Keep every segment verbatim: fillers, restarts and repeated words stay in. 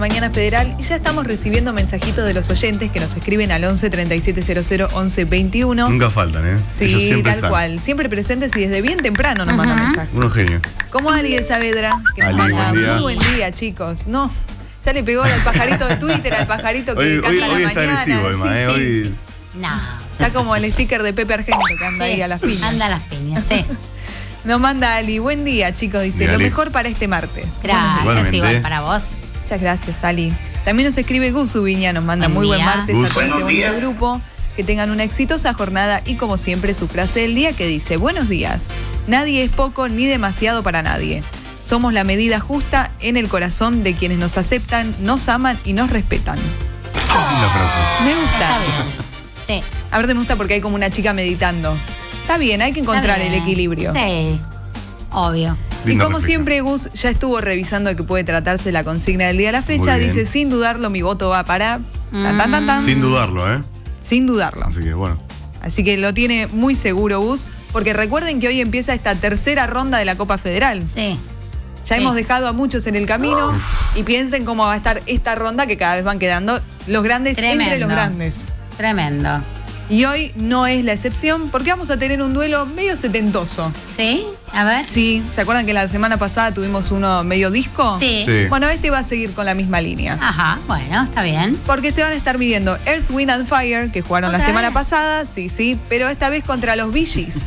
Mañana Federal y ya estamos recibiendo mensajitos de los oyentes que nos escriben al once treinta y siete cero cero once veintiuno. Nunca faltan, ¿eh? Sí, Ellos siempre tal están. cual. Siempre presentes y desde bien temprano nos Ajá. mandan mensajes. Unos genios. Como Ali de Saavedra, que nos Ali, manda buen día. muy buen día, chicos. No, ya le pegó al pajarito de Twitter, al pajarito que Hoy, canta hoy, a la hoy está mañana. agresivo, Sí, además, ¿eh? sí. Hoy... No. Está como el sticker de Pepe Argento que anda Sí, ahí a las piñas. Anda a las piñas, sí. Nos manda Ali, buen día, chicos. Dice, Día, lo Ali. mejor para este martes. Gracias, Igualmente. igual para vos. Muchas gracias, Ali. También nos escribe Gus Ubiña, nos manda Buen muy buen día. martes Gus. a todo ese Buenos bonito días. grupo. Que tengan una exitosa jornada y como siempre su frase del día que dice, buenos días, nadie es poco ni demasiado para nadie. Somos la medida justa en el corazón de quienes nos aceptan, nos aman y nos respetan. La frase. Me Está gusta. bien. Sí. Aparte me gusta porque hay como una chica meditando. Está bien, hay que encontrar está el bien. equilibrio. Sí. Obvio. Y Linda como réplica. siempre, Gus ya estuvo revisando de que puede tratarse la consigna del día de la fecha. Muy bien. Dice, sin dudarlo, mi voto va para... Tan, tan, tan, tan. Sin dudarlo, ¿eh? Sin dudarlo. Así que bueno. Así que lo tiene muy seguro Gus, porque recuerden que hoy empieza esta tercera ronda de la Copa Federal. Sí. Ya Sí. hemos dejado a muchos en el camino y piensen cómo va a estar esta ronda que cada vez van quedando los grandes Tremendo. entre los grandes. Tremendo. Y hoy no es la excepción porque vamos a tener un duelo medio setentoso. ¿Sí? A ver. Sí, ¿se acuerdan que la semana pasada tuvimos uno medio disco? Sí. Sí. Bueno, este va a seguir con la misma línea. Ajá, bueno, está bien. Porque se van a estar midiendo Earth, Wind and Fire, que jugaron la ¿Otra semana vez? pasada, sí, sí, pero esta vez contra los Bee Gees.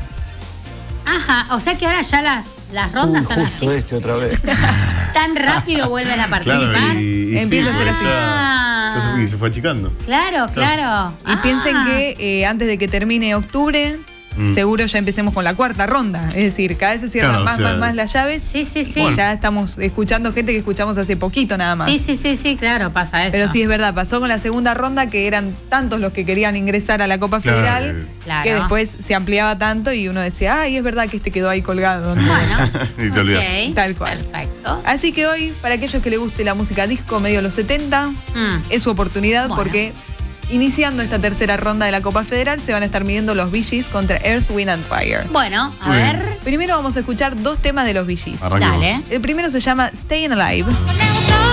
Ajá, o sea que ahora ya las, las rondas son así. este otra vez. Tan rápido vuelven a participar. Claro, y, y Empieza sí, a ser porque así. ya- ya se, y se fue achicando. Claro, claro. Y Ah. piensen que eh, antes de que termine octubre, Mm. seguro ya empecemos con la cuarta ronda. Es decir, cada vez se cierran Claro, más, o sea, más, más las llaves. Sí, sí, sí. Y ya estamos escuchando gente que escuchamos hace poquito nada más. Sí, sí, sí, sí, claro, pasa eso. Pero sí es verdad, pasó con la segunda ronda que eran tantos los que querían ingresar a la Copa Claro. Federal Claro. que después se ampliaba tanto y uno decía, ay, es verdad que este quedó ahí colgado. Bueno. Y te olvidas. Ok, Tal cual. Perfecto. Así que hoy, para aquellos que les guste la música disco medio de los setenta, Mm. es su oportunidad Bueno. porque iniciando esta tercera ronda de la Copa Federal se van a estar midiendo los Bee Gees contra Earth, Wind and Fire. Bueno, a Muy bien. ver. Primero vamos a escuchar dos temas de los Bee Gees. Arranquemos. Dale. El primero se llama Staying Alive. Now